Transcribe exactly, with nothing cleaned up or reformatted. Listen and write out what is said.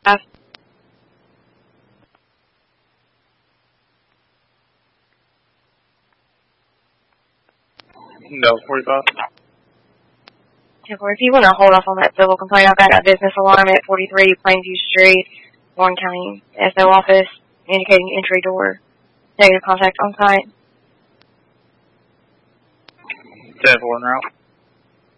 Uh, No, forty-five. ten four, if you want to hold off on that civil complaint, I've got a business alarm at forty-three Plainview Street, Warren County S O office, indicating entry door. Negative contact on site. ten four en route.